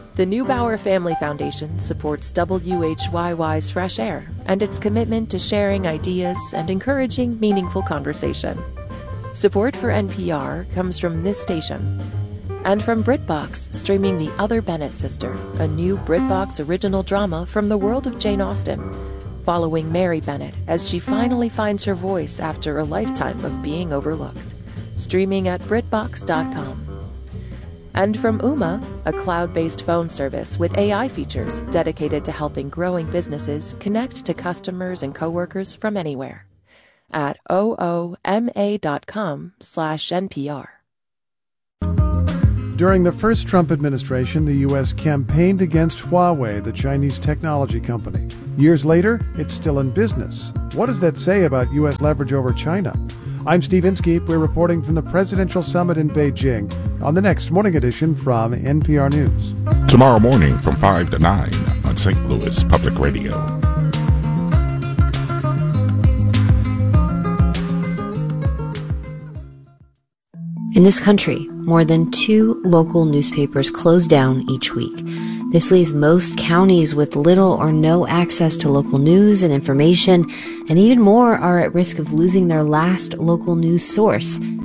The Neubauer Family Foundation supports WHYY's Fresh Air and its commitment to sharing ideas and encouraging meaningful conversation. Support for NPR comes from this station and from BritBox, streaming The Other Bennett Sister, a new BritBox original drama from the world of Jane Austen, following Mary Bennett as she finally finds her voice after a lifetime of being overlooked. Streaming at BritBox.com. And from Ooma, a cloud-based phone service with AI features dedicated to helping growing businesses connect to customers and coworkers from anywhere. At ooma.com/NPR. During the first Trump administration, the U.S. campaigned against Huawei, the Chinese technology company. Years later, it's still in business. What does that say about U.S. leverage over China? I'm Steve Inskeep. We're reporting from the Presidential Summit in Beijing on the next morning edition from NPR News. Tomorrow morning from 5 to 9 on St. Louis Public Radio. In this country, more than 2 local newspapers close down each week. This leaves most counties with little or no access to local news and information, and even more are at risk of losing their last local news source.